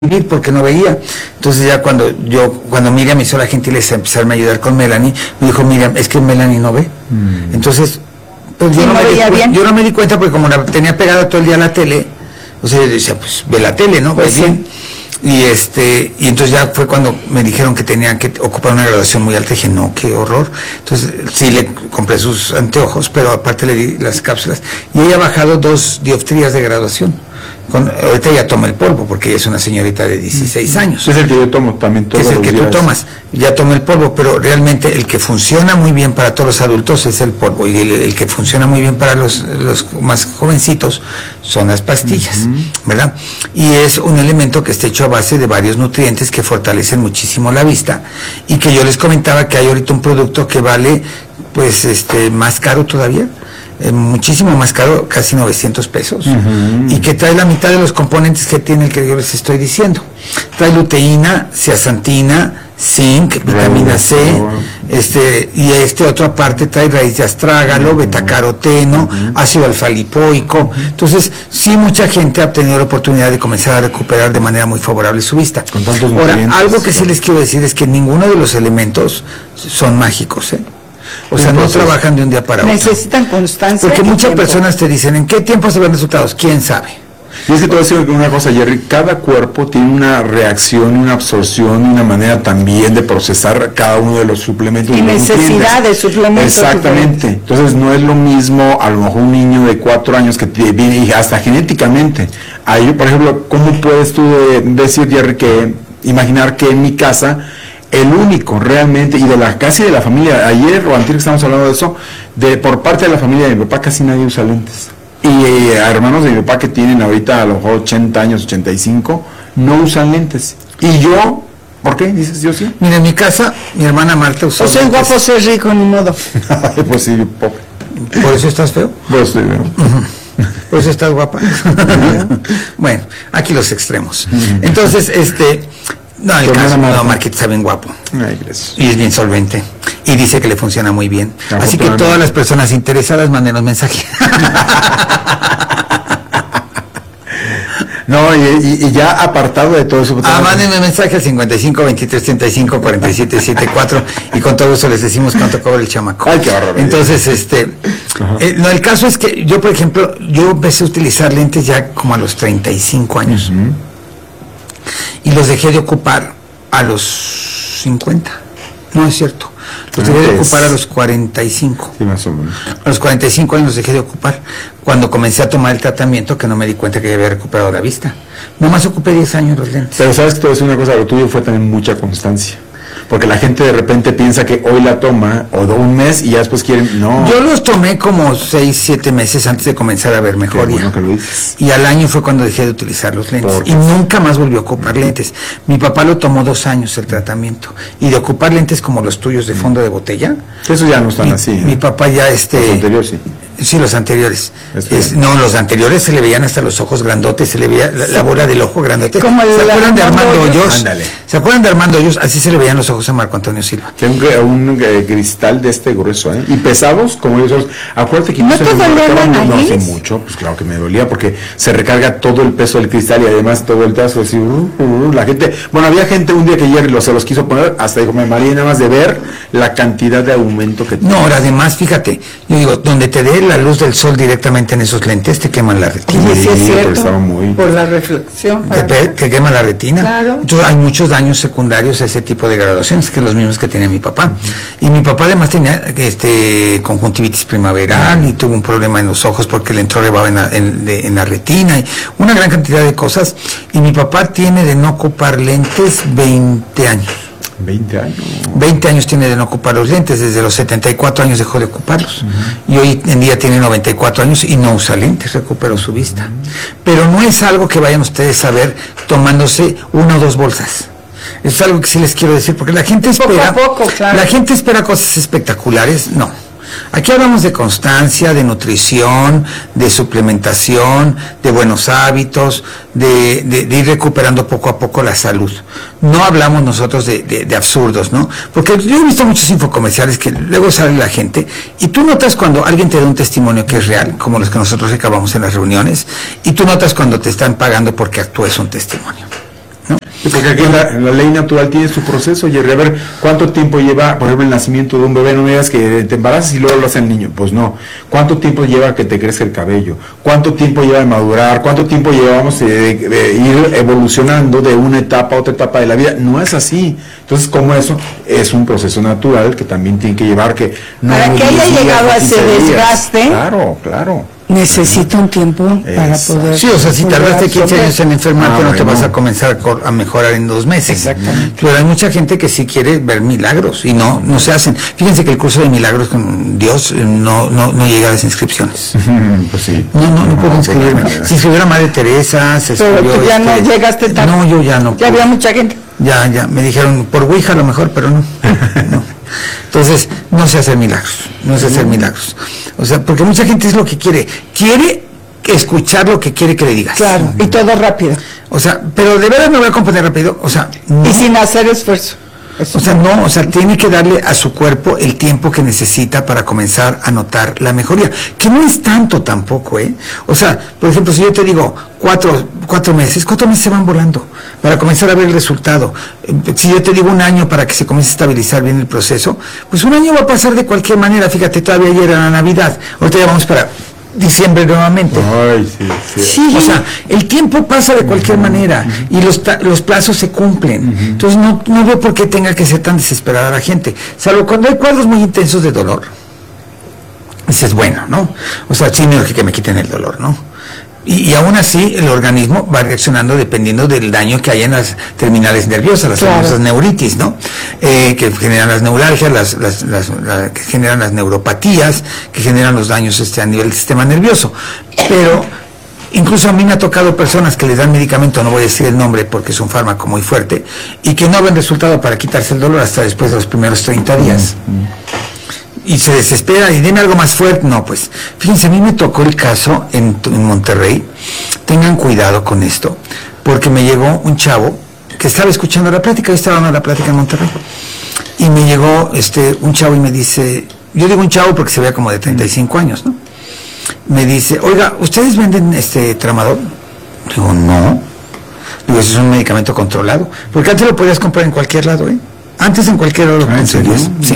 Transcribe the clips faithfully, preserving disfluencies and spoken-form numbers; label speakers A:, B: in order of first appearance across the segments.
A: vivir porque no veía. Entonces ya cuando yo, cuando Miriam hizo la gentileza de empezarme a ayudar con Melanie, me dijo, Miriam, es que Melanie no ve. Mm. Entonces, pues yo,
B: sí,
A: no
B: no
A: me
B: veía
A: di,
B: bien.
A: yo no me di cuenta porque como la tenía pegada todo el día a la tele, o sea, yo decía, pues ve la tele, ¿no?
B: Pues
A: ve bien. Y este, y entonces ya fue cuando me dijeron que tenían que ocupar una graduación muy alta, y dije, no, qué horror. Entonces sí le compré sus anteojos, pero aparte le di las cápsulas. Y ella ha bajado dos dioptrías de graduación. Con, ahorita ya toma el polvo, porque ella es una señorita de dieciséis años.
C: Es el que yo tomo también todos
A: Es el
C: los
A: que
C: días.
A: tú tomas, ya toma el polvo, pero realmente el que funciona muy bien para todos los adultos es el polvo, y el, el que funciona muy bien para los, los más jovencitos son las pastillas, uh-huh. ¿verdad? Y es un elemento que está hecho a base de varios nutrientes que fortalecen muchísimo la vista, y que yo les comentaba que hay ahorita un producto que vale, pues, este, más caro todavía, Eh, muchísimo más caro, casi novecientos pesos, uh-huh. y que trae la mitad de los componentes que tiene el que yo les estoy diciendo. Trae luteína, zeaxantina, zinc, vitamina C, este, y este otro aparte trae raíz de astrágalo, uh-huh. betacaroteno, uh-huh. ácido alfa-lipoico. Entonces, sí, mucha gente ha tenido la oportunidad de comenzar a recuperar de manera muy favorable su vista.
C: Con tantos
A: Ahora,
C: nutrientes,
A: algo que sí les quiero decir es que ninguno de los elementos son mágicos, ¿eh? O sea, no trabajan de un día para otro.
B: Necesitan constancia.
A: Porque muchas
B: tiempo.
A: personas te dicen, ¿en qué tiempo se ven resultados? ¿Quién sabe?
C: Y es que te voy a decir una cosa, Jerry, cada cuerpo tiene una reacción, una absorción, una manera también de procesar cada uno de los suplementos.
B: Y necesidad de suplementos.
C: Exactamente. Entonces no es lo mismo a lo mejor un niño de cuatro años que te viene, y hasta genéticamente. Ahí, por ejemplo, ¿cómo puedes tú de, decir, Jerry, que imaginar que en mi casa el único realmente, y de la casi de la familia, ayer o antes que estamos hablando de eso, de por parte de la familia de mi papá casi nadie usa lentes. Y eh, hermanos de mi papá que tienen ahorita a lo mejor ochenta años, ochenta y cinco, no usan lentes. Y yo, ¿por qué? Dices, yo sí.
A: Mira, en mi casa, mi hermana Marta usó
B: O sea, es
A: lentes.
B: guapo ser rico, ni modo.
C: Pues sí, pobre.
A: ¿Por eso estás feo?
C: Pues sí,
A: uh-huh. ¿Por eso estás guapa? Bueno, aquí los extremos. Entonces, este... No, el caso, no, Marquita está bien guapo.
C: Ay, gracias.
A: Y es bien solvente. Y dice que le funciona muy bien. Así que todas las personas interesadas mándenos mensaje.
C: No, y, y, y ya apartado de todo eso.
A: Ah, mándenme mensaje al cincuenta y cinco, veintitrés, treinta y cinco, cuarenta y siete, setenta y cuatro y con todo gusto les decimos cuánto cobra el chamaco.
C: Ay, qué barbaridad.
A: Entonces, este, eh, no, el caso es que yo, por ejemplo, yo empecé a utilizar lentes ya como a los treinta y cinco años. Uh-huh. Y los dejé de ocupar a los cincuenta. No es cierto. Los dejé de ocupar a los cuarenta y cinco.
C: Sí, más o menos.
A: A los cuarenta y cinco años los dejé de ocupar. Cuando comencé a tomar el tratamiento, que no me di cuenta que ya había recuperado la vista. Nomás ocupé diez años los lentes.
C: Pero sabes que te voy a decir una cosa, lo tuyo fue también mucha constancia. Porque la gente de repente piensa que hoy la toma, o un mes, y ya después quieren, no.
A: Yo los tomé como seis, siete meses antes de comenzar a ver mejoría.
C: Bueno que lo dices.
A: Y al año fue cuando dejé de utilizar los lentes. Por... Y nunca más volvió a ocupar lentes. Mi papá lo tomó dos años el tratamiento. Y de ocupar lentes como los tuyos de fondo de botella.
C: Eso ya no están
A: mi,
C: así. ¿eh?
A: Mi papá ya este...
C: Los anteriores sí.
A: Sí, los anteriores. Es,
C: Es
A: no, los anteriores se le veían hasta los ojos grandotes, se le veía la, la bola del ojo grandote.
B: Como
A: ¿Se acuerdan de Armando Hoyos?
C: Ándale.
A: ¿Se acuerdan de Armando Hoyos? Así se le veían los ojos a Marco Antonio Silva.
C: Tiene un, un eh, cristal de este grueso, ¿eh? Y pesados como ellos. Acuérdate que
B: ¿No te dolía la
C: no, no hace
B: nariz?
C: mucho, pues claro que me dolía porque se recarga todo el peso del cristal y además todo el peso así, uh, uh, la gente, bueno, había gente un día que ayer lo, se los quiso poner, hasta dijo, me maría nada más de ver la cantidad de aumento que tiene.
A: No, ahora además, fíjate, yo digo, donde te dé la luz del sol directamente en esos lentes, te queman la retina.
B: Sí, sí, es cierto,
C: estaba muy...
B: por la reflexión.
A: Te, pe- te quema la retina.
B: Claro.
A: Entonces hay muchos daños secundarios a ese tipo de graduaciones, que los mismos que tenía mi papá. Uh-huh. Y mi papá además tenía este conjuntivitis primaveral y tuvo un problema en los ojos porque le entró rebaba en la, en, de, en la retina y una gran cantidad de cosas. Y mi papá tiene de no ocupar lentes veinte años.
C: veinte años.
A: veinte años tiene de no ocupar los lentes, desde los setenta y cuatro años dejó de ocuparlos. Uh-huh. Y hoy en día tiene noventa y cuatro años y no usa lentes, recuperó su vista. Uh-huh. Pero no es algo que vayan ustedes a ver tomándose una o dos bolsas. Es algo que sí les quiero decir, porque la gente espera,
B: poco a poco, claro.
A: La gente espera cosas espectaculares, no. Aquí hablamos de constancia, de nutrición, de suplementación, de buenos hábitos, de, de, de ir recuperando poco a poco la salud. No hablamos nosotros de, de, de absurdos, ¿no? Porque yo he visto muchos infocomerciales que luego sale la gente y tú notas cuando alguien te da un testimonio que es real, como los que nosotros recabamos en las reuniones, y tú notas cuando te están pagando porque actúes un testimonio, ¿no?
C: Sí, porque aquí la, la ley natural tiene su proceso, Jerry. A ver, ¿cuánto tiempo lleva, por ejemplo, el nacimiento de un bebé? No me digas que te embarazas y luego lo hace el niño. Pues no. ¿Cuánto tiempo lleva que te crezca el cabello? ¿Cuánto tiempo lleva de madurar? ¿Cuánto tiempo llevamos de, de, de ir evolucionando de una etapa a otra etapa de la vida? No es así. Entonces, como eso es un proceso natural que también tiene que llevar que... No
B: para que haya llegado a ese desgaste...
C: Claro, claro.
B: Necesita un tiempo para poder...
A: Sí, o sea, si tardaste quince años en enfermarte, ah, no te bueno. vas a comenzar a mejorar en dos meses.
C: Exactamente.
A: Pero hay mucha gente que sí quiere ver milagros y no no se hacen. Fíjense que el curso de milagros con Dios no no, no llega a las inscripciones.
C: Pues sí.
A: No, no, no, no puedo inscribirme. Si escribiera Madre Teresa, se
B: Pero
A: escribió...
B: tú ya
A: este,
B: no llegaste tan...
A: No, yo ya no.
B: Ya había mucha gente.
A: Ya, ya, me dijeron, por Ouija a lo mejor, pero no. no. Entonces, no se hacen milagros, no se hacen milagros. O sea, porque mucha gente es lo que quiere. Quiere escuchar lo que quiere que le digas.
B: Claro, y todo rápido.
A: O sea, pero de verdad me voy a componer rápido. O sea, no,
B: y sin hacer esfuerzo.
A: O sea, no, o sea, tiene que darle a su cuerpo el tiempo que necesita para comenzar a notar la mejoría, que no es tanto tampoco, ¿eh? O sea, por ejemplo, si yo te digo cuatro, cuatro meses, cuatro meses se van volando para comenzar a ver el resultado. Si yo te digo un año para que se comience a estabilizar bien el proceso, pues un año va a pasar de cualquier manera. Fíjate, todavía ayer era la Navidad, ahorita ya vamos para diciembre nuevamente.
C: Ay, sí, sí.
A: Sí, o sea, el tiempo pasa de cualquier uh-huh, manera uh-huh. y los, los plazos se cumplen. Uh-huh. Entonces no, no veo por qué tenga que ser tan desesperada la gente, salvo cuando hay cuadros muy intensos de dolor. Dices, bueno, ¿no? O sea, sí me urge que me quiten el dolor, ¿no? Y, y aún así el organismo va reaccionando dependiendo del daño que haya en las terminales nerviosas, las claro. famosas neuritis, ¿no? Eh, que generan las neuralgias, las, las, las, la, que generan las neuropatías, que generan los daños este, a nivel del sistema nervioso. Pero incluso a mí me ha tocado personas que les dan medicamento, no voy a decir el nombre porque es un fármaco muy fuerte, y que no ven resultado para quitarse el dolor hasta después de los primeros treinta días. Mm-hmm. Y se desespera y dime algo más fuerte. No, pues, fíjense, a mí me tocó el caso en, en Monterrey. Tengan cuidado con esto, porque me llegó un chavo que estaba escuchando la plática, yo estaba dando la plática en Monterrey, y me llegó este un chavo y me dice, yo digo un chavo porque se veía como de treinta y cinco años, ¿no? Me dice, oiga, ¿ustedes venden este tramadol? Digo, no. Digo, eso es un medicamento controlado, porque antes lo podías comprar en cualquier lado, ¿eh? Antes en cualquier lado lo conseguías. Sí.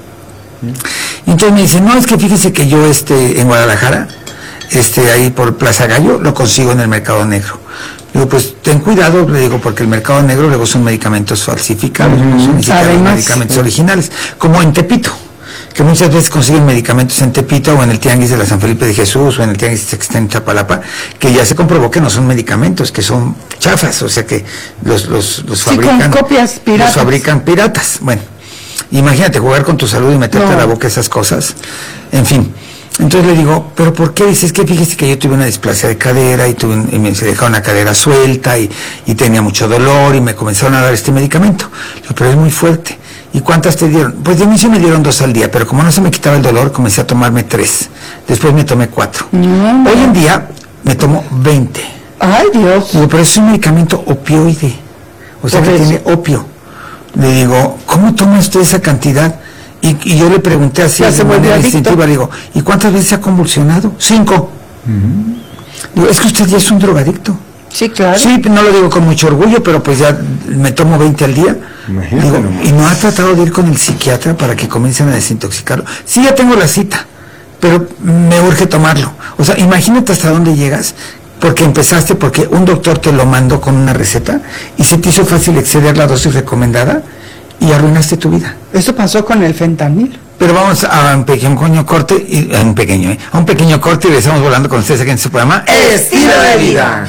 A: Y entonces me dice, no, es que fíjese que yo este en Guadalajara, este ahí por Plaza Gallo, lo consigo en el mercado negro. Digo, pues ten cuidado, le digo, porque el mercado negro luego son medicamentos falsificados, uh-huh. no son ni siquiera medicamentos uh-huh. originales, como en Tepito, que muchas veces consiguen medicamentos en Tepito o en el Tianguis de la San Felipe de Jesús o en el Tianguis que está en Chapalapa, que ya se comprobó que no son medicamentos, que son chafas, o sea que los, los, los
B: sí,
A: fabrican,
B: con copias piratas.
A: los fabrican piratas. Bueno, imagínate jugar con tu salud y meterte no. a la boca esas cosas. En fin, entonces le digo, ¿pero por qué? Dices que fíjese que yo tuve una displasia de cadera y, tuve un, y me se dejaba una cadera suelta y, y tenía mucho dolor y me comenzaron a dar este medicamento. Digo, pero es muy fuerte. ¿Y cuántas te dieron? Pues de inicio me dieron dos al día, pero como no se me quitaba el dolor, comencé a tomarme tres. Después me tomé cuatro. No. Hoy en día me tomo veinte.
B: ¡Ay, Dios!
A: Digo, pero es un medicamento opioide. O sea, que eso tiene opio. Le digo, ¿cómo toma usted esa cantidad? Y, y yo le pregunté así de manera instintiva, le digo, ¿y cuántas veces se ha convulsionado? Cinco. Uh-huh. Digo, es que usted ya es un drogadicto.
B: Sí, claro.
A: Sí, no lo digo con mucho orgullo, pero pues ya me tomo veinte al día. Digo, ¿y no ha tratado de ir con el psiquiatra para que comiencen a desintoxicarlo? Sí, ya tengo la cita, pero me urge tomarlo. O sea, imagínate hasta dónde llegas, porque empezaste porque un doctor te lo mandó con una receta y se te hizo fácil exceder la dosis recomendada y arruinaste tu vida.
B: Eso pasó con el fentanil.
A: Pero vamos a un pequeño corte, y, a un pequeño, ¿eh? a un pequeño corte y regresamos volando con ustedes aquí en su programa
B: Estilo de Vida.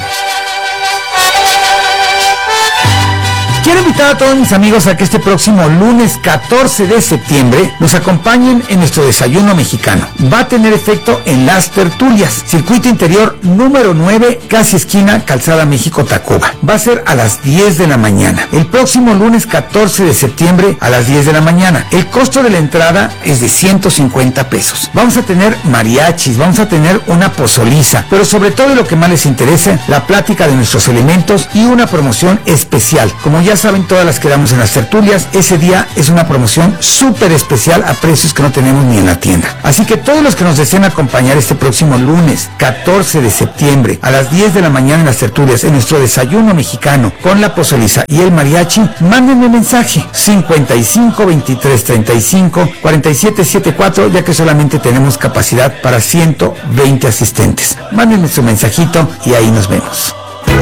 A: Quiero invitar a todos mis amigos a que este próximo lunes catorce de septiembre nos acompañen en nuestro desayuno mexicano. Va a tener efecto en Las Tertulias, circuito interior número nueve, casi esquina Calzada México-Tacuba. Va a ser a las diez de la mañana. El próximo lunes catorce de septiembre a las diez de la mañana. El costo de la entrada es de ciento cincuenta pesos. Vamos a tener mariachis, vamos a tener una pozoliza, pero sobre todo lo que más les interesa, la plática de nuestros elementos y una promoción especial. Como ya saben, todas todas las que damos en las tertulias. Ese día es una promoción súper especial a precios que no tenemos ni en la tienda. Así que todos los que nos deseen acompañar este próximo lunes, catorce de septiembre, a las diez de la mañana en las tertulias, en nuestro desayuno mexicano, con la pozoliza y el mariachi, mándenme mensaje, cincuenta y cinco, veintitrés, treinta y cinco, cuarenta y siete setenta y cuatro, ya que solamente tenemos capacidad para ciento veinte asistentes. Mándenme su mensajito y ahí nos vemos.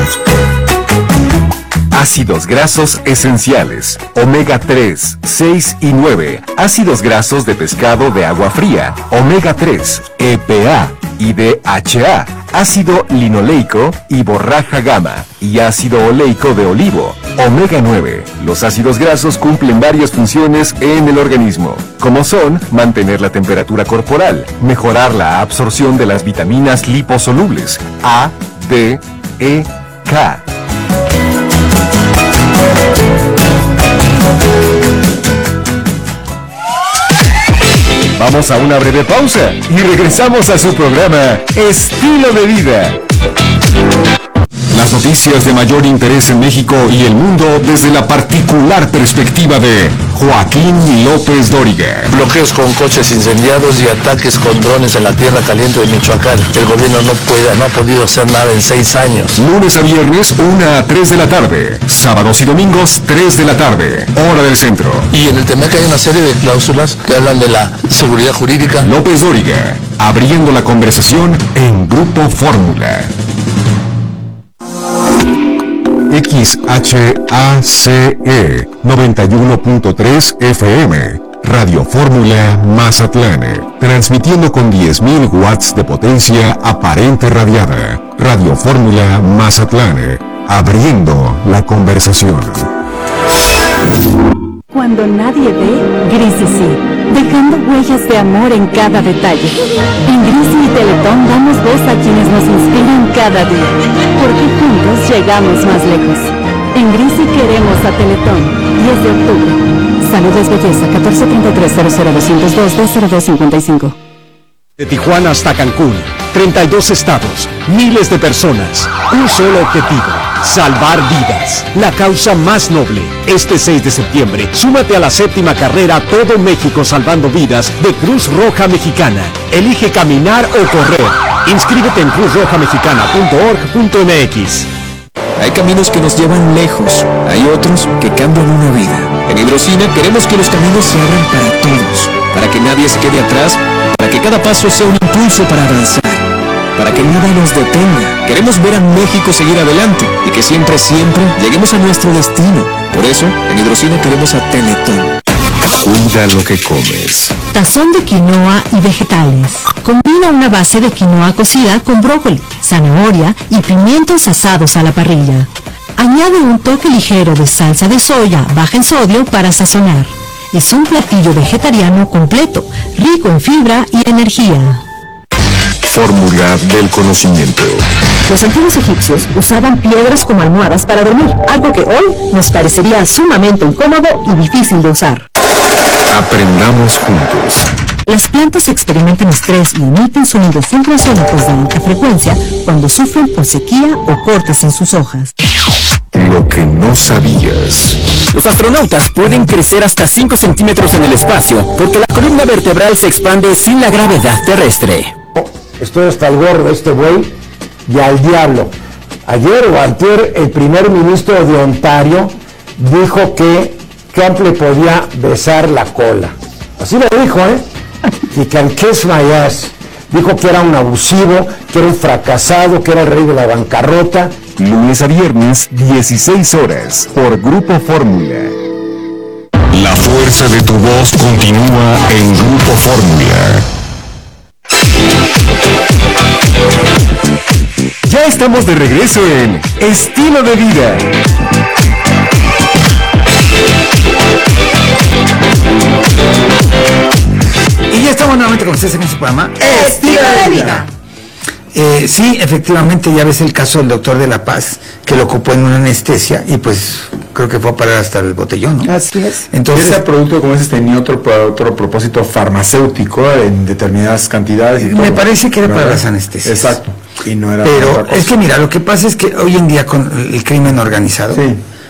D: Ácidos grasos esenciales, omega tres, seis y nueve, ácidos grasos de pescado de agua fría, omega tres, E P A y D H A, ácido linoleico y borraja gamma, y ácido oleico de olivo, omega nueve. Los ácidos grasos cumplen varias funciones en el organismo, como son mantener la temperatura corporal, mejorar la absorción de las vitaminas liposolubles A, D, E, K. Vamos a una breve pausa y regresamos a su programa Estilo de Vida. Las noticias de mayor interés en México y el mundo desde la particular perspectiva de Joaquín López Dóriga.
E: Bloqueos con coches incendiados y ataques con drones en la tierra caliente de Michoacán. El gobierno no puede, no ha podido hacer nada en seis años.
D: Lunes a viernes, una a tres de la tarde. Sábados y domingos, tres de la tarde. Hora del centro.
E: Y en el T M E C hay una serie de cláusulas que hablan de la seguridad jurídica.
D: López Dóriga, abriendo la conversación en Grupo Fórmula. X H A C E noventa y uno punto tres F M, Radio Fórmula Mazatlán, transmitiendo con diez mil watts de potencia aparente radiada. Radio Fórmula Mazatlán, abriendo la conversación.
F: Cuando nadie ve, Grisi sí, dejando huellas de amor en cada detalle. En Grisi y Teletón damos voz a quienes nos inspiran cada día, porque juntos llegamos más lejos. En Grisi queremos a Teletón, diez de octubre. Saludos Belleza, catorce treinta y tres cero cero doscientos dos cero dos cincuenta y cinco.
G: De Tijuana hasta Cancún, treinta y dos estados, miles de personas, un solo objetivo, salvar vidas, la causa más noble. Este seis de septiembre, súmate a la séptima carrera Todo México Salvando Vidas de Cruz Roja Mexicana. Elige caminar o correr. Inscríbete en cruz roja mexicana punto org punto m x.
H: Hay caminos que nos llevan lejos, hay otros que cambian una vida. En Hidrocina queremos que los caminos se abran para todos, para que nadie se quede atrás, para que cada paso sea un impulso para avanzar, para que nada nos detenga. Queremos ver a México seguir adelante y que siempre, siempre lleguemos a nuestro destino. Por eso, en Hidrocina queremos a Teletón.
D: Cuida lo que comes.
I: Tazón de quinoa y vegetales. Combina una base de quinoa cocida con brócoli, zanahoria y pimientos asados a la parrilla. Añade un toque ligero de salsa de soya baja en sodio para sazonar. Es un platillo vegetariano completo, rico en fibra y energía.
D: Fórmula del conocimiento.
I: Los antiguos egipcios usaban piedras como almohadas para dormir, algo que hoy nos parecería sumamente incómodo y difícil de usar.
D: Aprendamos juntos.
I: Las plantas experimentan estrés y emiten sonidos ultrasónicos de alta frecuencia cuando sufren por sequía o cortes en sus hojas.
D: Lo que no sabías.
G: Los astronautas pueden crecer hasta cinco centímetros en el espacio porque la columna vertebral se expande sin la gravedad terrestre.
J: Estoy hasta el gorro de este güey y al diablo. Ayer o antier el primer ministro de Ontario dijo que Trump le podía besar la cola. Así lo dijo, ¿eh? He can kiss my ass. Dijo que era un abusivo, que era un fracasado, que era el rey de la bancarrota.
D: Lunes a viernes, dieciséis horas, por Grupo Fórmula. La fuerza de tu voz continúa en Grupo Fórmula. Ya estamos de regreso en Estilo de Vida.
A: Y ya estamos nuevamente con ustedes en este programa Estilo de Vida. Eh, sí, efectivamente, ya ves el caso del doctor de La Paz, que lo ocupó en una anestesia y pues creo que fue a parar hasta el botellón, ¿no?
B: Así es.
A: Entonces,
C: ese producto como ese tenía otro, otro propósito farmacéutico en determinadas cantidades. Y
A: me
C: todo,
A: parece que era
C: ¿verdad?
A: para las anestesias.
C: Exacto. Y no era
A: Pero
C: otra cosa.
A: es que mira, lo que pasa es que hoy en día con el crimen organizado,
C: sí.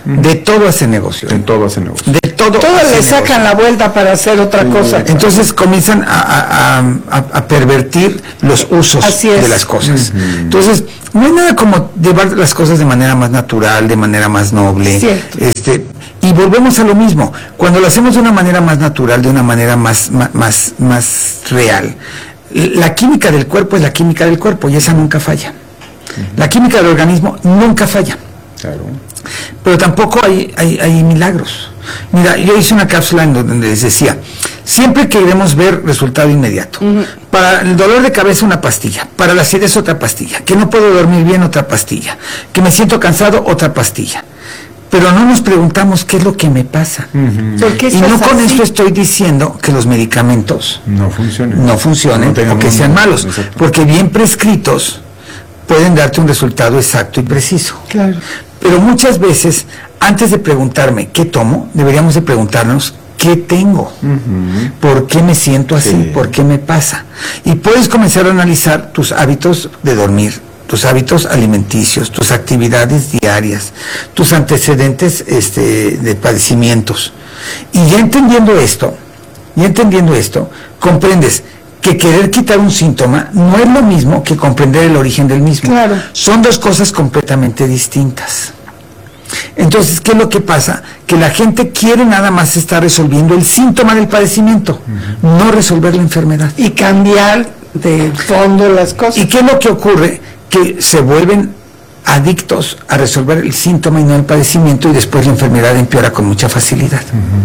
A: De todo hace negocio.
C: En todo hace negocio.
A: De todo.
B: Todos
A: hace
B: le sacan
A: negocio.
B: la vuelta para hacer otra
C: Sí,
B: cosa.
A: Entonces comienzan a, a- a- a pervertir los usos
B: Así es.
A: de las cosas. Entonces, no hay nada como llevar las cosas de manera más natural, de manera más noble.
B: Cierto.
A: Este, y volvemos a lo mismo. Cuando lo hacemos de una manera más natural, de una manera más, más, más, más real, la química del cuerpo es la química del cuerpo y esa nunca falla. La química del organismo nunca falla.
C: Claro.
A: Pero tampoco hay, hay, hay milagros. Mira, yo hice una cápsula en donde les decía, siempre queremos ver resultado inmediato. Para el dolor de cabeza una pastilla, para la acidez otra pastilla, que no puedo dormir bien otra pastilla, que me siento cansado otra pastilla. Pero no nos preguntamos qué es lo que me pasa.
B: ¿Por qué
A: Y no
B: estás
A: con
B: así?
A: esto estoy diciendo que los medicamentos
C: No funciona.
A: no funcionen
C: No tengan
A: o que
C: un-
A: sean malos,
C: Exacto.
A: porque bien prescritos pueden darte un resultado exacto y preciso.
B: Claro.
A: Pero muchas veces, antes de preguntarme qué tomo, deberíamos de preguntarnos qué tengo, por qué me siento así,
C: Sí.
A: por qué me pasa. Y puedes comenzar a analizar tus hábitos de dormir, tus hábitos alimenticios, tus actividades diarias, tus antecedentes este, de padecimientos. Y ya entendiendo esto, ya entendiendo esto, comprendes que querer quitar un síntoma no es lo mismo que comprender el origen del mismo.
B: Claro.
A: Son dos cosas completamente distintas. Entonces, ¿qué es lo que pasa? Que la gente quiere nada más estar resolviendo el síntoma del padecimiento, no resolver la enfermedad.
B: Y cambiar de fondo las cosas.
A: ¿Y qué es lo que ocurre? Que se vuelven adictos a resolver el síntoma y no el padecimiento y después la enfermedad empeora con mucha facilidad.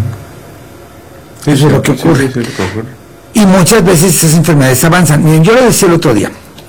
A: Eso es lo que ocurre.
C: Sí, sí, sí, lo que ocurre.
A: Y muchas veces esas enfermedades avanzan. Miren, yo lo decía el otro día,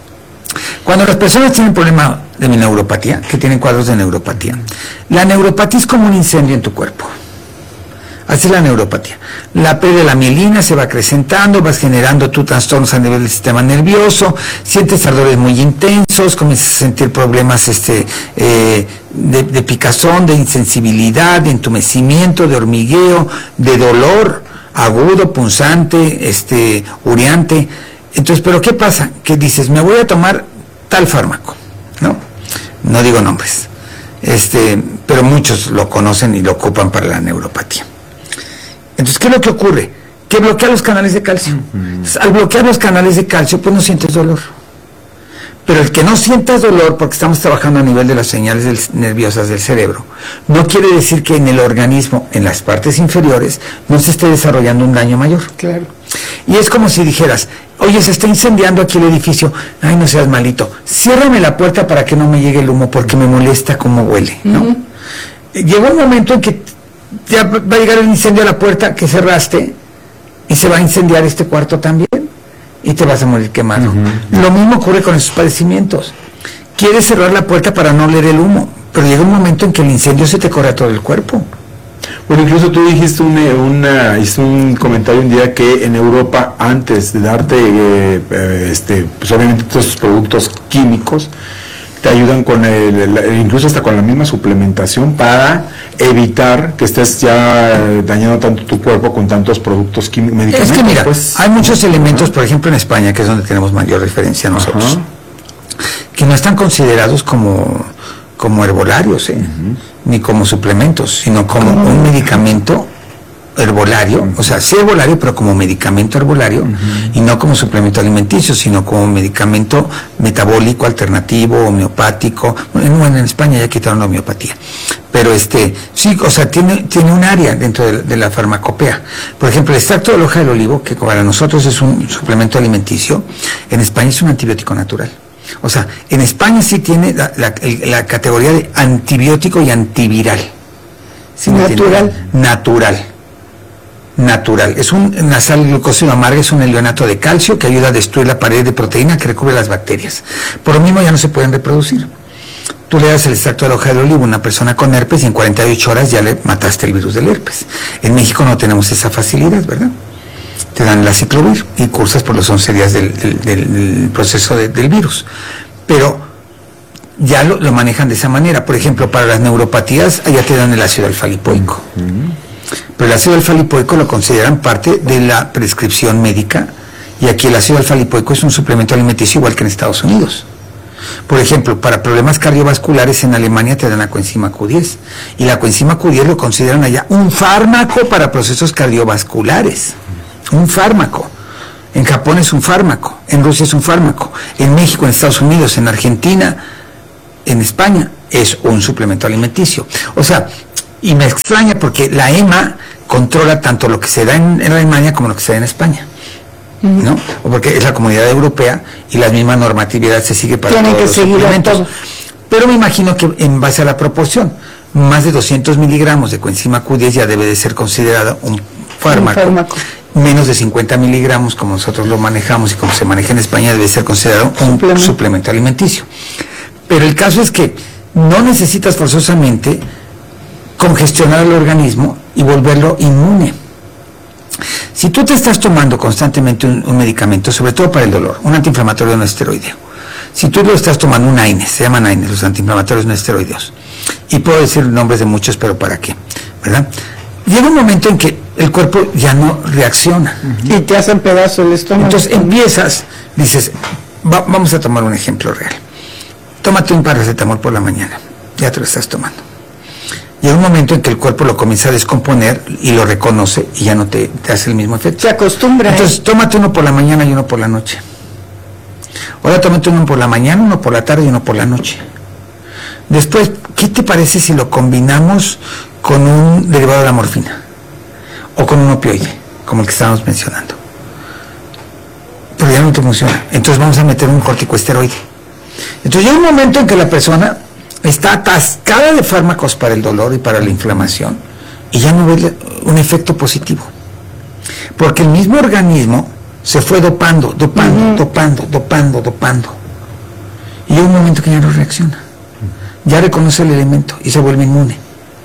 A: cuando las personas tienen problema de mi neuropatía, que tienen cuadros de neuropatía, la neuropatía es como un incendio en tu cuerpo. Así es la neuropatía. La pérdida de la mielina se va acrecentando, vas generando tu trastornos a nivel del sistema nervioso, sientes ardores muy intensos, comienzas a sentir problemas este, eh, de, de picazón, de insensibilidad, de entumecimiento, de hormigueo, de dolor agudo, punzante, este, ureante. Entonces, ¿pero qué pasa? Que dices, me voy a tomar tal fármaco, ¿no? No digo nombres, este, pero muchos lo conocen y lo ocupan para la neuropatía. Entonces, ¿qué es lo que ocurre? Que bloquea los canales de calcio. Entonces, al bloquear los canales de calcio, pues no sientes dolor. Pero el que no sientas dolor, porque estamos trabajando a nivel de las señales del- nerviosas del cerebro, no quiere decir que en el organismo, en las partes inferiores, no se esté desarrollando un daño mayor.
B: Claro.
A: Y es como si dijeras, oye, se está incendiando aquí el edificio, ay, no seas malito, ciérrame la puerta para que no me llegue el humo porque me molesta cómo huele, ¿no? Llegó un momento en que ya va a llegar el incendio a la puerta que cerraste y se va a incendiar este cuarto también y te vas a morir quemado. Lo mismo ocurre con esos padecimientos. Quieres cerrar la puerta para no oler el humo, pero llega un momento en que el incendio se te corre a todo el cuerpo.
C: Bueno, incluso tú dijiste un, eh, una, hiciste un comentario un día que en Europa, antes de darte, eh, eh, este, pues obviamente todos esos productos químicos, te ayudan con el, el- incluso hasta con la misma suplementación para evitar que estés ya eh, dañando tanto tu cuerpo con tantos productos químicos,
A: Es
C: medicamentos.
A: que mira,
C: pues.
A: hay muchos elementos, por ejemplo en España, que es donde tenemos mayor referencia nosotros,
C: Ajá.
A: que no están considerados como, como herbolarios, ¿eh? ni como suplementos, sino como un medicamento herbolario, o sea, sí herbolario, pero como medicamento herbolario, y no como suplemento alimenticio, sino como medicamento metabólico, alternativo, homeopático. Bueno, bueno, en España ya quitaron la homeopatía, pero este, sí, o sea, tiene, tiene un área dentro de, de la farmacopea. Por ejemplo, el extracto de la hoja del olivo, que para nosotros es un suplemento alimenticio, en España es un antibiótico natural. O sea, en España sí tiene la, la- el- la categoría de antibiótico y antiviral. ¿Sí me
B: Natural.
A: entienden? Natural. Natural. Es un nasal glucósido amargo, es un helionato de calcio que ayuda a destruir la pared de proteína que recubre las bacterias. Por lo mismo ya no se pueden reproducir. Tú le das el extracto de la hoja del olivo a una persona con herpes y en cuarenta y ocho horas ya le mataste el virus del herpes. En México no tenemos esa facilidad, ¿verdad? Te dan la ciclovir y cursas por los once días del, del- del- del proceso de- del virus. Pero ya lo, lo manejan de esa manera. Por ejemplo, para las neuropatías, allá te dan el ácido alfa-lipoico. Pero el ácido alfa-lipoico lo consideran parte de la prescripción médica y aquí el ácido alfa-lipoico es un suplemento alimenticio igual que en Estados Unidos. Por ejemplo, para problemas cardiovasculares en Alemania te dan la coenzima Q diez. Y la coenzima Q diez lo consideran allá un fármaco para procesos cardiovasculares. Un fármaco. En Japón es un fármaco. En Rusia es un fármaco. En México, en Estados Unidos, en Argentina, en España, es un suplemento alimenticio. O sea, y me extraña porque la E M A controla tanto lo que se da en, en Alemania como lo que se da en España. ¿No? O porque es la comunidad europea y la misma normatividad se sigue para
B: Tienen
A: todos
B: que
A: los
B: seguir
A: suplementos.
B: todo.
A: Pero me imagino que en base a la proporción, más de doscientos miligramos de coenzima Q diez ya debe de ser considerado un fármaco.
B: Un fármaco.
A: Menos de cincuenta miligramos, como nosotros lo manejamos y como se maneja en España, debe ser considerado un
B: Suplemento.
A: suplemento alimenticio. Pero el caso es que no necesitas forzosamente congestionar el organismo y volverlo inmune. Si tú te estás tomando constantemente un, un medicamento, sobre todo para el dolor, un antiinflamatorio no esteroideo, si tú lo estás tomando, un AINES, se llaman AINES, los antiinflamatorios no esteroideos, y puedo decir nombres de muchos, pero ¿para qué? ¿Verdad? Llega un momento en que el cuerpo ya no reacciona.
B: Y te hacen pedazo el estómago.
A: Entonces empiezas, dices, va- vamos a tomar un ejemplo real. Tómate un paracetamol por la mañana, ya te lo estás tomando. Llega un momento en que el cuerpo lo comienza a descomponer y lo reconoce y ya no te, te hace el mismo efecto.
B: Se acostumbra.
A: Entonces, tómate uno por la mañana y uno por la noche. Ahora tómate uno por la mañana, uno por la tarde y uno por la noche. Después, ¿qué te parece si lo combinamos con un derivado de la morfina? O con un opioide, como el que estábamos mencionando. Pero ya no te funciona. Entonces vamos a meter un corticoesteroide. Entonces llega un momento en que la persona está atascada de fármacos para el dolor y para la inflamación y ya no ve un efecto positivo. Porque el mismo organismo se fue dopando, dopando, uh-huh. dopando, dopando, dopando. Y llega un momento que ya no reacciona. Ya reconoce el elemento y se vuelve inmune.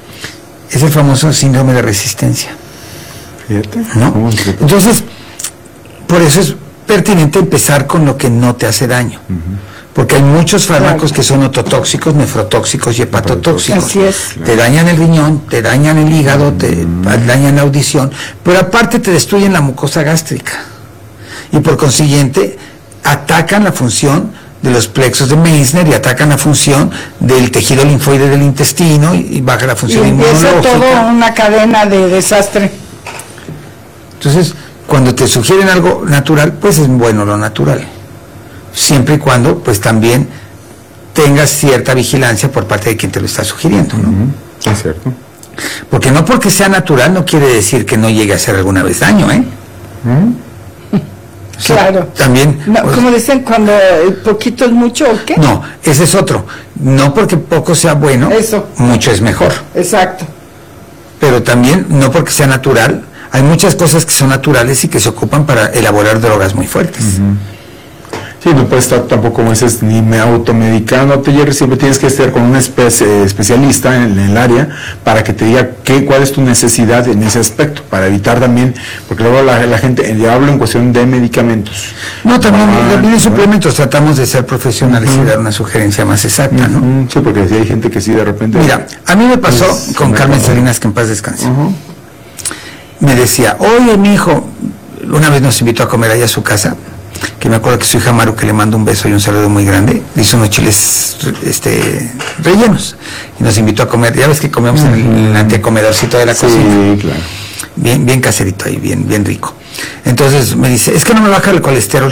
A: Es el famoso síndrome de resistencia.
C: Fíjate.
A: ¿No? Entonces, por eso es pertinente empezar con lo que no te hace daño. Uh-huh. Porque hay muchos fármacos que son ototóxicos, nefrotóxicos y hepatotóxicos.
B: Así es.
A: Te dañan el riñón, te dañan el hígado, te dañan la audición, pero aparte te destruyen la mucosa gástrica. Y por consiguiente, atacan la función de los plexos de Meissner y atacan la función del tejido linfoide del intestino y, y baja la función
B: y
A: inmunológica.
B: empieza todo una cadena de desastre.
A: Entonces, cuando te sugieren algo natural, pues es bueno lo natural. Siempre y cuando, pues también tengas cierta vigilancia por parte de quien te lo está sugiriendo, ¿no?
C: Uh-huh. Es cierto.
A: Porque no porque sea natural no quiere decir que no llegue a hacer alguna vez daño, ¿eh?
C: Uh-huh.
A: O sea,
B: claro.
A: También.
B: No,
A: pues,
B: como dicen, cuando el poquito es mucho, ¿o qué?
A: No, ese es otro. No porque poco sea bueno,
B: Eso.
A: mucho es mejor.
B: Exacto.
A: Pero también, no porque sea natural, hay muchas cosas que son naturales y que se ocupan para elaborar drogas muy fuertes.
C: Uh-huh. Sí, no puedes estar tampoco, como dices, ni me automedicándote, Jerry, siempre tienes que estar con un espe- especialista en, en el área para que te diga qué, cuál es tu necesidad en ese aspecto, para evitar también, porque luego la, la gente, ya hablo en cuestión de medicamentos.
A: No, también,
C: Ah,
A: también en
C: ¿no?
A: suplementos tratamos de ser profesionales uh-huh. y dar una sugerencia más exacta, ¿no?
C: Uh-huh. Sí, porque sí hay gente que sí de repente...
A: Mira, a mí me pasó
C: pues,
A: con Carmen
C: acabó.
A: Salinas, que en paz descanse.
C: Uh-huh.
A: Me decía, oye, mi hijo, una vez nos invitó a comer allá a su casa, que me acuerdo que su hija Maru, que le mando un beso y un saludo muy grande, hizo unos chiles este, rellenos y nos invitó a comer. Ya ves que comemos uh-huh. en, el, en el antecomedorcito de la
C: sí,
A: cocina.
C: Sí, claro.
A: Bien, bien caserito ahí, bien, bien rico. Entonces me dice, es que no me baja el colesterol.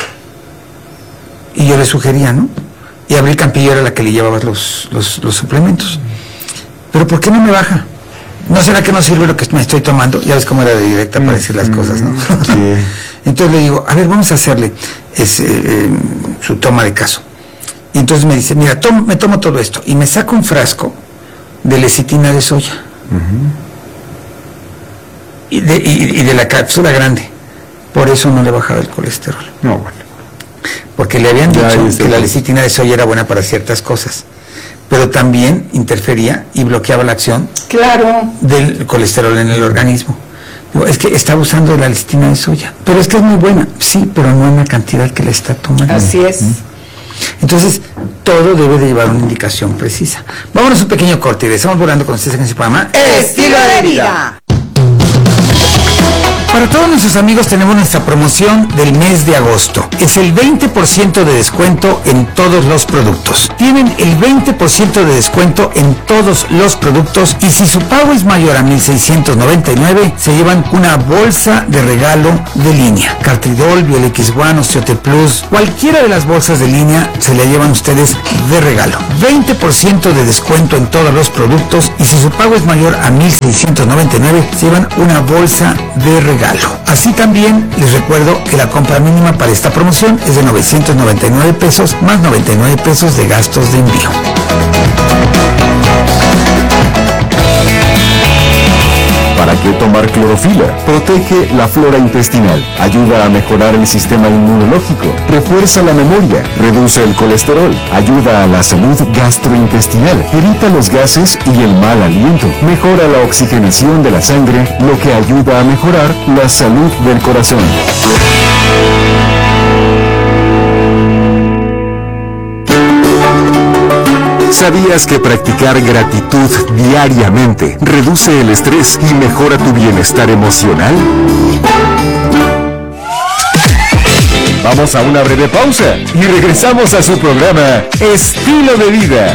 A: Y yo le sugería, ¿no? Y Abril Campillo era la que le llevaba los, los, los suplementos. ¿Pero por qué no me baja? ¿No será que no sirve lo que me estoy tomando? Ya ves cómo era de directa para decir las cosas, ¿no?
C: Sí.
A: Entonces le digo, a ver, vamos a hacerle ese, eh, su toma de caso. Y entonces me dice, mira, tom, me tomo todo esto. Y me saca un frasco de lecitina de soya. Uh-huh. Y, de, y, y de la cápsula grande. Por eso no le bajaba el colesterol.
C: No, bueno.
A: Porque le habían
C: Ya,
A: dicho
C: este
A: que la
C: pues.
A: lecitina de soya era buena para ciertas cosas. Pero también interfería y bloqueaba la acción
B: claro.
A: del colesterol en el organismo. Digo, es que está abusando de la lecitina de soya. Pero es que es muy buena. Sí, pero no en la cantidad que le está tomando.
B: Así es.
A: Entonces, todo debe de llevar una indicación precisa. Vámonos a un pequeño corte y regresamos volando con ustedes en su programa
B: Estilo de Vida.
A: Para todos nuestros amigos tenemos nuestra promoción del mes de agosto. Es el veinte por ciento de descuento en todos los productos. Tienen el veinte por ciento de descuento en todos los productos y si su pago es mayor a mil seiscientos noventa y nueve, se llevan una bolsa de regalo de línea. Cartridol, Biolex One, Osteote Plus, cualquiera de las bolsas de línea se la llevan ustedes de regalo. veinte por ciento de descuento en todos los productos y si su pago es mayor a mil seiscientos noventa y nueve, se llevan una bolsa de regalo. Así también les recuerdo que la compra mínima para esta promoción es de novecientos noventa y nueve pesos más noventa y nueve pesos de gastos de envío.
D: ¿Para qué tomar clorofila? Protege la flora intestinal, ayuda a mejorar el sistema inmunológico, refuerza la memoria, reduce el colesterol, ayuda a la salud gastrointestinal, evita los gases y el mal aliento, mejora la oxigenación de la sangre, lo que ayuda a mejorar la salud del corazón. ¿Sabías que practicar gratitud diariamente reduce el estrés y mejora tu bienestar emocional? Vamos a una breve pausa y regresamos a su programa Estilo de Vida.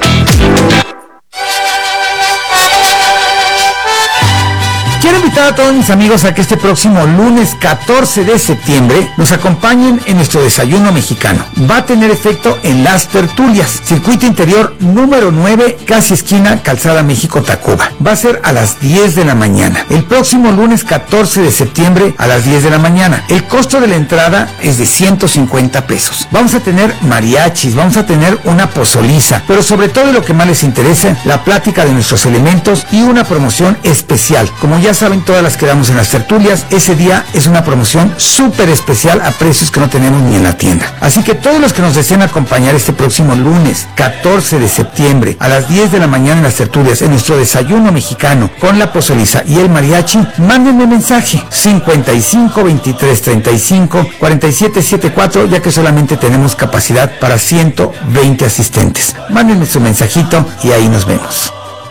A: Quiero invitar a todos mis amigos a que este próximo lunes catorce de septiembre nos acompañen en nuestro desayuno mexicano. Va a tener efecto en Las Tertulias, circuito interior número nueve, casi esquina Calzada México-Tacuba. Va a ser a las diez de la mañana. El próximo lunes catorce de septiembre a las diez de la mañana. El costo de la entrada es de ciento cincuenta pesos. Vamos a tener mariachis, vamos a tener una pozoliza, pero sobre todo lo que más les interesa, la plática de nuestros elementos y una promoción especial. Como ya saben, todas las que damos en las tertulias, ese día es una promoción súper especial a precios que no tenemos ni en la tienda. Así que todos los que nos deseen acompañar este próximo lunes catorce de septiembre a las diez de la mañana en las tertulias, en nuestro desayuno mexicano con la pozoliza y el mariachi, mándenme mensaje cincuenta y cinco, veintitrés, treinta y cinco, cuarenta y siete setenta y cuatro, ya que solamente tenemos capacidad para ciento veinte asistentes. Mándenme su mensajito y ahí nos vemos.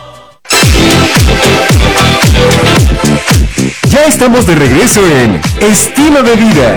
D: Ya estamos de regreso en Estilo de Vida.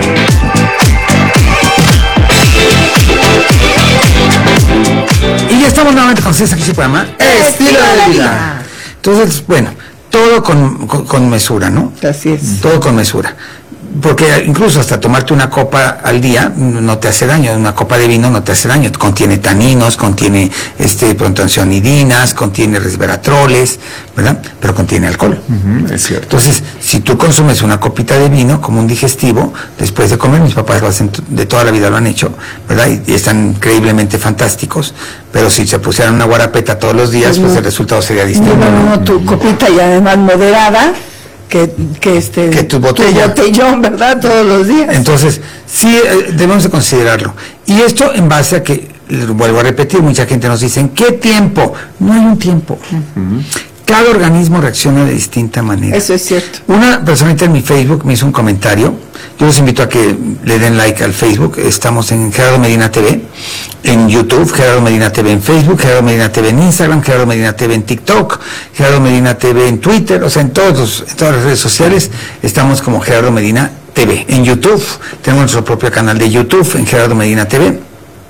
A: Y ya estamos nuevamente con César, aquí su programa Estilo de Vida. Entonces, bueno, todo con, con, con mesura, ¿no?
B: Así es.
A: Todo con mesura. Porque incluso hasta tomarte una copa al día no te hace daño, una copa de vino no te hace daño, contiene taninos, contiene este protoncionidinas, contiene resveratroles, ¿verdad? Pero contiene alcohol.
C: Uh-huh, es cierto.
A: Entonces, si tú consumes una copita de vino como un digestivo, después de comer, mis papás lo hacen, de toda la vida lo han hecho, ¿verdad? Y, y están increíblemente fantásticos, pero si se pusieran una guarapeta todos los días, pues, pues el resultado sería distinto.
B: No, no, no, tu copita y además moderada, que, que este
A: que tu botella.
B: tu botellón, ¿verdad? Todos los días.
A: Entonces, sí, eh, debemos de considerarlo. Y esto en base a que, vuelvo a repetir, mucha gente nos dice, ¿en qué tiempo? No hay un tiempo. Uh-huh. Cada organismo reacciona de distinta manera.
B: Eso es cierto.
A: Una personita en mi Facebook me hizo un comentario. Yo los invito a que le den like al Facebook. Estamos en Gerardo Medina T V, en YouTube, Gerardo Medina T V en Facebook, Gerardo Medina T V en Instagram, Gerardo Medina T V en TikTok, Gerardo Medina T V en Twitter, o sea, en, todos, en todas las redes sociales estamos como Gerardo Medina T V. En YouTube, tenemos nuestro propio canal de YouTube, en Gerardo Medina T V.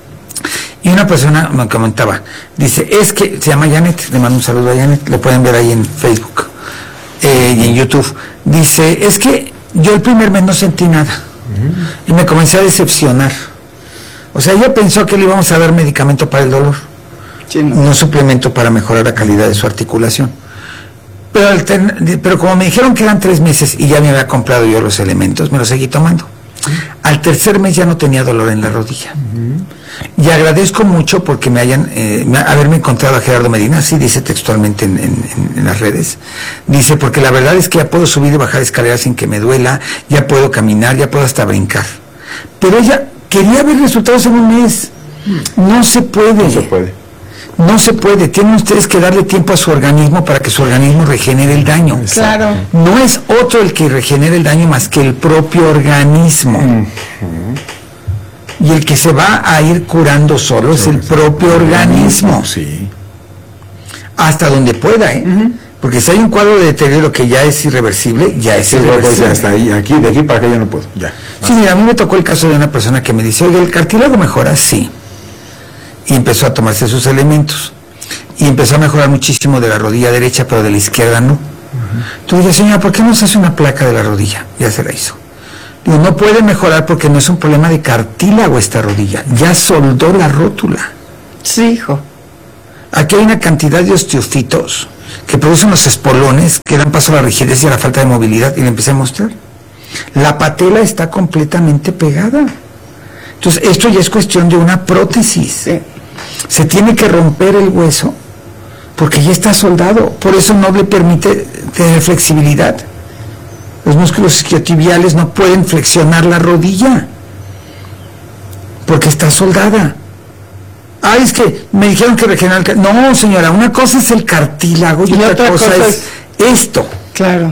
A: Y una persona me comentaba, dice, es que, se llama Janet, le mando un saludo a Janet, lo pueden ver ahí en Facebook eh, y en YouTube. Dice, es que yo el primer mes no sentí nada uh-huh. y me comencé a decepcionar. O sea, ella pensó que le íbamos a dar medicamento para el dolor, sí, no. no suplemento para mejorar la calidad de su articulación. Pero, altern- pero como me dijeron que eran tres meses y ya me había comprado yo los elementos, me los seguí tomando. Uh-huh. Al tercer mes ya no tenía dolor en la rodilla. Uh-huh. Y agradezco mucho porque me hayan, eh, me, haberme encontrado a Gerardo Medina, así dice textualmente en, en, en las redes. Dice, porque la verdad es que ya puedo subir y bajar escaleras sin que me duela, ya puedo caminar, ya puedo hasta brincar. Pero ella quería ver resultados en un mes. No se puede.
C: No se puede.
A: No se puede. Tienen ustedes que darle tiempo a su organismo para que su organismo regenere el daño.
B: Claro.
A: No es otro el que regenera el daño más que el propio organismo. Uh-huh. Y el que se va a ir curando solo es el propio organismo.
C: Sí.
A: Hasta donde pueda, ¿eh? Uh-huh. Porque si hay un cuadro de deterioro que ya es irreversible, ya es
C: Sí, pues,
A: irreversible.
C: hasta ahí, aquí, de aquí para acá ya no puedo, ya.
A: Sí, mira, a mí me tocó el caso de una persona que me dice, oye, ¿el cartílago mejora? Sí. Y empezó a tomarse sus elementos. Y empezó a mejorar muchísimo de la rodilla derecha, pero de la izquierda no. Uh-huh. Entonces dije, señora, ¿por qué no se hace una placa de la rodilla? Ya se la hizo. Digo, no puede mejorar porque no es un problema de cartílago esta rodilla. Ya soldó la rótula.
B: Sí, hijo.
A: Aquí hay una cantidad de osteofitos que producen los espolones que dan paso a la rigidez y a la falta de movilidad, y le empecé a mostrar. La patela está completamente pegada. Entonces, esto ya es cuestión de una prótesis.
B: Sí.
A: Se tiene que romper el hueso porque ya está soldado. Por eso no le permite tener flexibilidad. Los músculos isquiotibiales no pueden flexionar la rodilla porque está soldada. Ah, es que me dijeron que regenerar el cartílago. No, señora, una cosa es el cartílago y, y otra, otra cosa, cosa es, es esto.
B: Claro.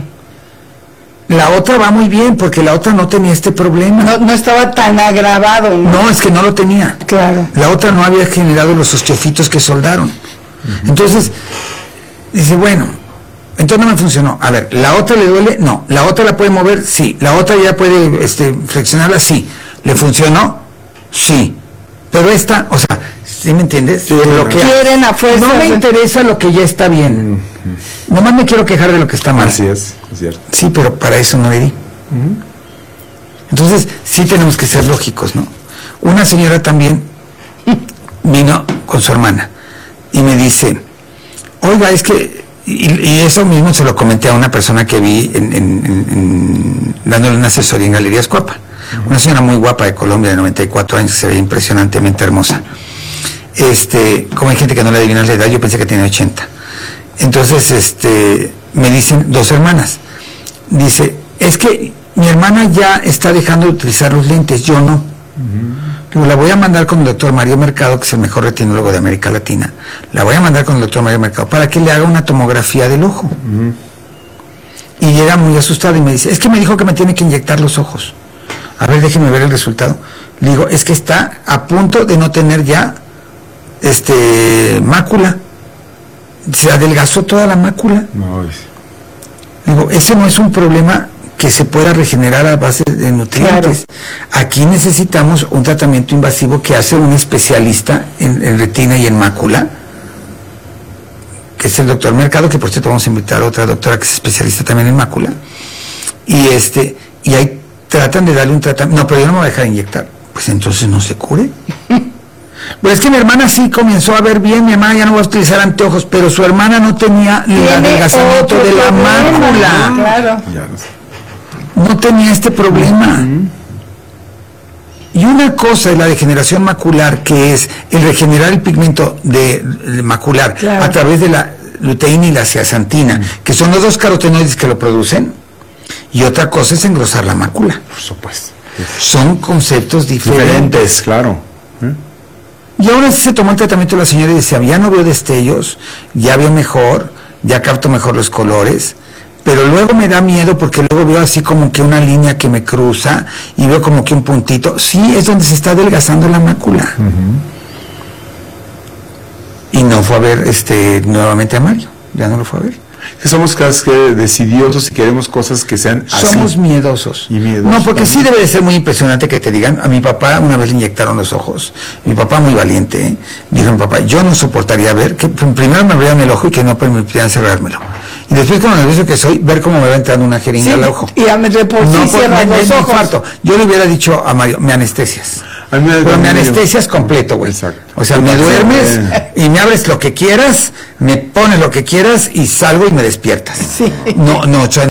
A: La otra va muy bien porque la otra no tenía este problema.
B: No, no estaba tan agravado, ¿no?
A: No, es que no lo tenía.
B: Claro.
A: La otra no había generado los osteofitos que soldaron. Uh-huh. Entonces, dice, bueno, entonces no me funcionó. A ver, ¿la otra le duele? No. ¿La otra la puede mover? Sí. ¿La otra ya puede este, flexionarla? Sí. ¿Le funcionó? Sí. Pero esta, o sea, ¿sí me entiendes?
B: Sí, lo que quieren a fuerza.
A: No me interesa lo que ya está bien. Uh-huh. Nomás me quiero quejar de lo que está mal.
C: Así es, es cierto.
A: Sí, pero para eso no le di. Uh-huh. Entonces, sí tenemos que ser lógicos, ¿no? Una señora también vino con su hermana y me dice, oiga, es que, y, y eso mismo se lo comenté a una persona que vi en, en, en, en, dándole una asesoría en Galerías Cuapa. Una señora muy guapa de Colombia, de noventa y cuatro años, que se ve impresionantemente hermosa. Este, como hay gente que no le adivina la edad, yo pensé que tenía ochenta. Entonces, este, me dicen dos hermanas. Dice, es que mi hermana ya está dejando de utilizar los lentes, yo no. Uh-huh. Digo, la voy a mandar con el doctor Mario Mercado, que es el mejor retinólogo de América Latina. La voy a mandar con el doctor Mario Mercado para que le haga una tomografía del ojo. Uh-huh. Y llega muy asustada y me dice, es que me dijo que me tiene que inyectar los ojos. A ver, déjeme ver el resultado. Le digo, es que está a punto de no tener ya este mácula. Se adelgazó toda la mácula. No, es... Digo, ese no es un problema que se pueda regenerar a base de nutrientes. Claro. Aquí necesitamos un tratamiento invasivo que hace un especialista en, en retina y en mácula, que es el doctor Mercado, que por cierto vamos a invitar a otra doctora que es especialista también en mácula. Y este, y ahí tratan de darle un tratamiento. No, pero yo no me voy a dejar inyectar. Pues entonces no se cure. Pues es que mi hermana sí comenzó a ver bien, mi hermana ya no va a utilizar anteojos, pero su hermana no tenía el adelgazamiento de la mácula.
B: Claro.
A: No tenía este problema. Uh-huh. Y una cosa es la degeneración macular, que es el regenerar el pigmento de, de macular, claro, a través de la luteína y la zeaxantina, uh-huh, que son los dos carotenoides que lo producen. Y otra cosa es engrosar la mácula.
C: Por supuesto.
A: Son conceptos diferentes.
C: Diferentes, claro. ¿Eh?
A: Y ahora sí se tomó el tratamiento de la señora y decía, ya no veo destellos, ya veo mejor, ya capto mejor los colores, pero luego me da miedo porque luego veo así como que una línea que me cruza y veo como que un puntito. Sí, es donde se está adelgazando la mácula. Uh-huh. Y no fue a ver este nuevamente a Mario, ya no lo fue a ver.
C: Somos casi decidiosos y queremos cosas que sean así.
A: Somos miedosos.
C: Y miedosos.
A: No, porque sí debe de ser muy impresionante que te digan, a mi papá una vez le inyectaron los ojos. Mi papá muy valiente, ¿eh? Dijo mi papá, yo no soportaría ver, que primero me abrieran el ojo y que no permitían cerrármelo. Y después, como nervioso que soy, ver cómo me va entrando una jeringa, sí, al ojo.
B: Y a de por sí
A: no,
B: cierran los ojos.
A: Infarto. Yo le hubiera dicho a Mario, me anestesias.
C: A mí me
A: Pero me anestesias completo, güey. O sea, me duermes y me abres lo que quieras, me pones lo que quieras y salgo y me despiertas.
B: Sí.
A: No, no, yo,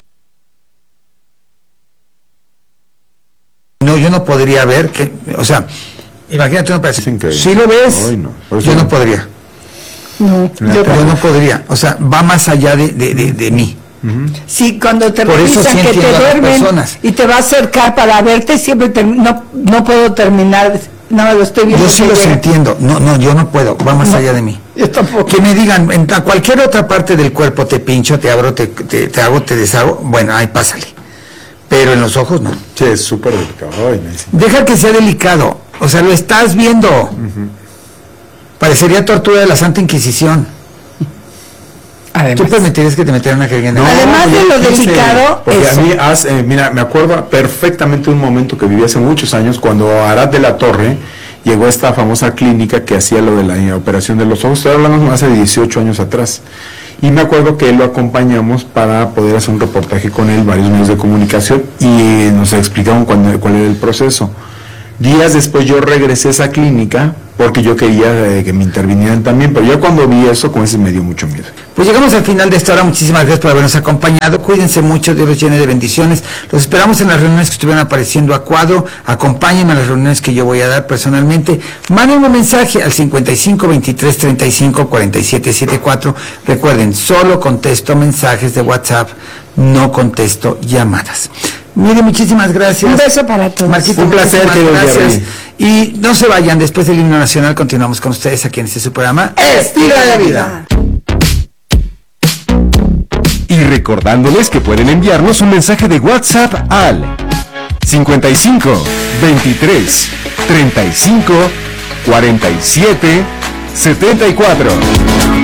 A: no, yo no podría ver que, o sea, imagínate una operación. Si lo ves, Ay, no. yo no podría.
B: No,
A: yo, yo no podría. O sea, va más allá de, de, de, de mí.
B: Uh-huh. Sí, cuando te
A: Por
B: revisan
A: sí
B: que te duermen y te va a acercar para verte, siempre te, no, no puedo terminar, no lo estoy viendo.
A: Yo sí los
B: llega. entiendo,
A: no, no, yo no puedo, va más no, allá de mí.
B: Yo tampoco.
A: Que me digan, en cualquier otra parte del cuerpo te pincho, te abro, te, te, te hago, te deshago, bueno, ahí pásale. Pero en los ojos no.
C: Sí, es súper delicado. Ay,
A: Deja que sea delicado, o sea, lo estás viendo. Uh-huh. Parecería tortura de la Santa Inquisición.
B: Además.
A: ¿Tú permitirías que te metieran una jeringa en el
C: No,
B: Además de lo
C: sí,
B: delicado,
C: porque
B: eso.
C: a mí, haz, eh, mira, me acuerdo perfectamente un momento que viví hace muchos años cuando Arad de la Torre llegó a esta famosa clínica que hacía lo de la operación de los ojos. Estoy hablando hace dieciocho años atrás. Y me acuerdo que lo acompañamos para poder hacer un reportaje con él, varios medios de comunicación, y nos explicaron cuál, cuál era el proceso. Días después yo regresé a esa clínica porque yo quería eh, que me intervinieran también, pero yo cuando vi eso, con ese me dio mucho miedo.
A: Pues llegamos al final de esta hora. Muchísimas gracias por habernos acompañado. Cuídense mucho, Dios los llene de bendiciones. Los esperamos en las reuniones que estuvieron apareciendo a cuadro. Acompáñenme a las reuniones que yo voy a dar personalmente. Mándenme un mensaje al cincuenta y cinco, veintitrés, treinta y cinco, cuarenta y siete setenta y cuatro. Recuerden, solo contesto mensajes de WhatsApp, no contesto llamadas. Mire, muchísimas gracias.
B: Un beso para todos.
A: Marquito,
C: Un placer,
A: muchísimas
C: querido
A: gracias.
C: Jerry.
A: Y no se vayan, después del himno nacional continuamos con ustedes aquí en este su programa Estilo de la Vida.
D: Y recordándoles que pueden enviarnos un mensaje de WhatsApp al cincuenta y cinco, veintitrés, treinta y cinco, cuarenta y siete, setenta y cuatro.